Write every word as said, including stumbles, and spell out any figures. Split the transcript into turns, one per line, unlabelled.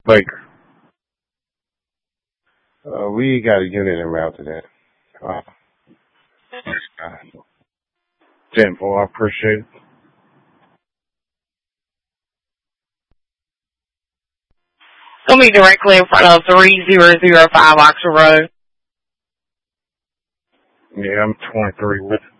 Baker. Uh, we got a unit en route to that. Uh, ten four, I appreciate it.
It'll be directly in front of three zero zero five Oxford Road.
Yeah, I'm twenty-three with